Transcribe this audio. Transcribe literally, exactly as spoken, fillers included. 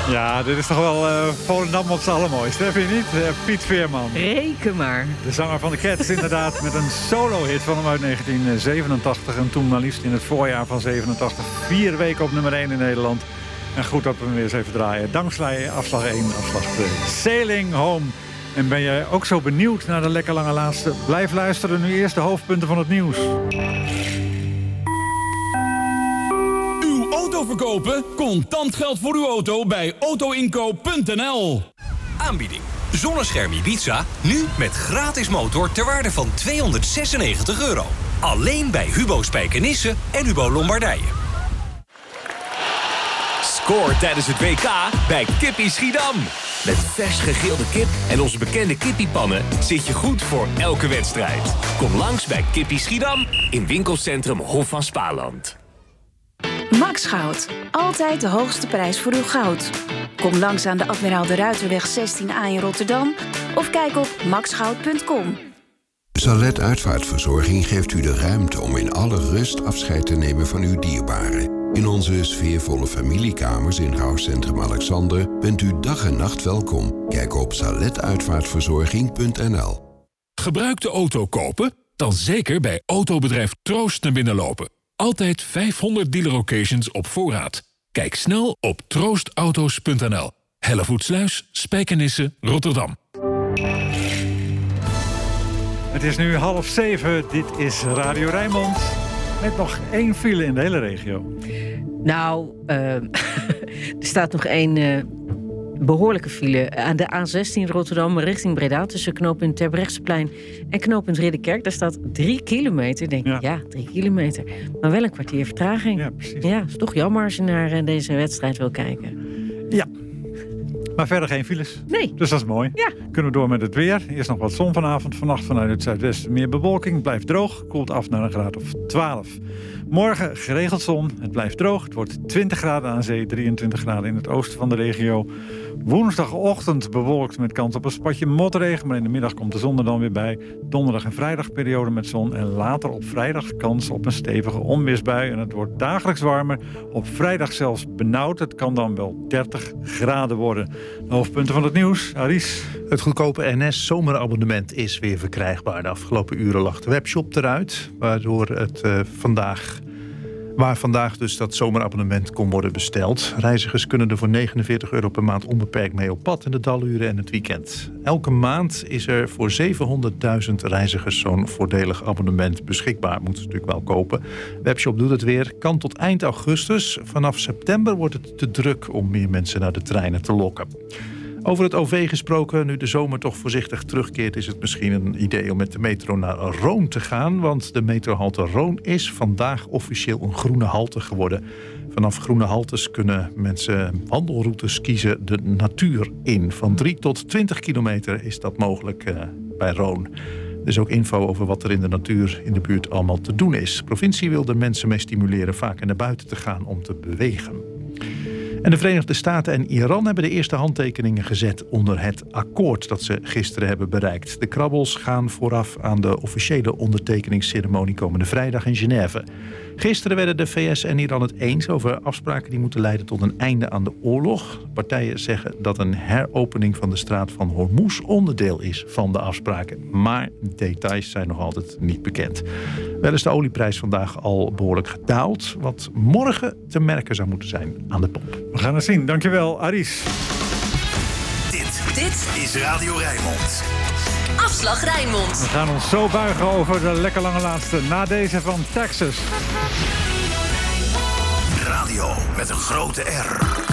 Ja, dit is toch wel uh, Volendam op z'n allermooiste, hè, vind je niet? Uh, Piet Veerman. Reken maar. De zanger van de Cats, inderdaad, met een solo-hit van hem uit negentien zevenentachtig. En toen maar liefst in het voorjaar van zevenentachtig. Vier weken op nummer één in Nederland. En goed dat we hem weer eens even draaien. Dankzij afslag één, afslag twee. Sailing Home. En ben jij ook zo benieuwd naar de lekker lange laatste? Blijf luisteren, nu eerst de hoofdpunten van het nieuws. Uw auto verkopen? Contant geld voor uw auto bij autoinkoop punt n l. Aanbieding. Zonnescherm Ibiza, nu met gratis motor ter waarde van tweehonderdzesennegentig euro. Alleen bij Hubo Spijkenisse en Hubo Lombardije. Scoor tijdens het W K bij Kippie Schiedam. Met vers gegrilde kip en onze bekende kippiepannen zit je goed voor elke wedstrijd. Kom langs bij Kippie Schiedam in winkelcentrum Hof van Spaarland. Max Goud. Altijd de hoogste prijs voor uw goud. Kom langs aan de Admiraal de Ruiterweg zestien A in Rotterdam of kijk op max goud punt com. Salet Uitvaartverzorging geeft u de ruimte om in alle rust afscheid te nemen van uw dierbaren. In onze sfeervolle familiekamers in rouwcentrum Alexander bent u dag en nacht welkom. Kijk op salet uitvaartverzorging punt n l. Gebruikte auto kopen? Dan zeker bij autobedrijf Troost naar binnen lopen. Altijd vijfhonderd dealer occasions op voorraad. Kijk snel op troostauto's punt n l. Hellevoetsluis, Spijkenisse, Rotterdam. Het is nu half zeven. Dit is Radio Rijnmond. Met nog één file in de hele regio. Nou, uh, er staat nog één uh, behoorlijke file. Aan de A zestien Rotterdam richting Breda tussen knooppunt Terbrechtseplein en knooppunt Ridderkerk. Daar staat drie kilometer. Denk ik, ja. ja, drie kilometer. Maar wel een kwartier vertraging. Ja, precies. Ja, is toch jammer als je naar uh, deze wedstrijd wil kijken. Ja. Maar verder geen files. Nee. Dus dat is mooi. Ja. Kunnen we door met het weer. Eerst nog wat zon vanavond. Vannacht vanuit het zuidwesten meer bewolking. Blijft droog. Koelt af naar een graad of twaalf. Morgen geregeld zon. Het blijft droog. Het wordt twintig graden aan zee. drieëntwintig graden in het oosten van de regio. Woensdagochtend bewolkt met kans op een spatje motregen. Maar in de middag komt de zon er dan weer bij. Donderdag en vrijdag periode met zon. En later op vrijdag kans op een stevige onweersbui. En het wordt dagelijks warmer. Op vrijdag zelfs benauwd. Het kan dan wel dertig graden worden. De hoofdpunten van het nieuws. Aris. Het goedkope N S zomerabonnement is weer verkrijgbaar. De afgelopen uren lag de webshop eruit. Waardoor het uh, vandaag... Waar vandaag dus dat zomerabonnement kon worden besteld. Reizigers kunnen er voor negenenveertig euro per maand onbeperkt mee op pad in de daluren en het weekend. Elke maand is er voor zevenhonderdduizend reizigers zo'n voordelig abonnement beschikbaar. Moeten ze natuurlijk wel kopen. Webshop doet het weer. Kan tot eind augustus. Vanaf september wordt het te druk om meer mensen naar de treinen te lokken. Over het O V gesproken, nu de zomer toch voorzichtig terugkeert... is het misschien een idee om met de metro naar Roon te gaan. Want de metrohalte Roon is vandaag officieel een groene halte geworden. Vanaf groene haltes kunnen mensen wandelroutes kiezen de natuur in. Van drie tot twintig kilometer is dat mogelijk uh, bij Roon. Er is ook info over wat er in de natuur in de buurt allemaal te doen is. De provincie wil er mensen mee stimuleren vaker naar buiten te gaan om te bewegen. En de Verenigde Staten en Iran hebben de eerste handtekeningen gezet onder het akkoord dat ze gisteren hebben bereikt. De krabbels gaan vooraf aan de officiële ondertekeningsceremonie komende vrijdag in Genève. Gisteren werden de V S en Iran het eens over afspraken die moeten leiden tot een einde aan de oorlog. Partijen zeggen dat een heropening van de straat van Hormuz onderdeel is van de afspraken. Maar details zijn nog altijd niet bekend. Wel is de olieprijs vandaag al behoorlijk gedaald, wat morgen te merken zou moeten zijn aan de pomp. We gaan het zien. Dankjewel, Aris. Dit, dit is Radio Rijnmond. Afslag Rijnmond. We gaan ons zo buigen over de lekker lange laatste. Na deze van Texas. Radio met een grote R.